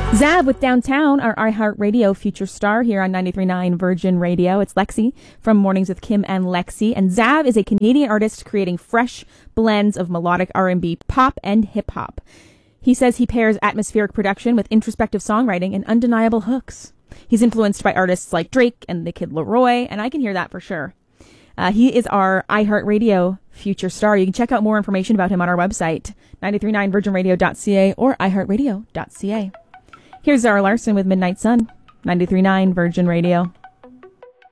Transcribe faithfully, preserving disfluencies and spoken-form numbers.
Zav with Downtown, our iHeartRadio future star here on ninety-three point nine Virgin Radio. It's Lexi from Mornings with Kim and Lexi. And Zav is a Canadian artist creating fresh blends of melodic R and B, pop, and hip-hop. He says he pairs atmospheric production with introspective songwriting and undeniable hooks. He's influenced by artists like Drake and the Kid Laroi, and I can hear that for sure. Uh, he is our iHeartRadio future star. You can check out more information about him on our website, ninety-three point nine virgin radio dot c a or i heart radio dot c a. Here's Zara Larson with Midnight Sun, ninety-three point nine Virgin Radio.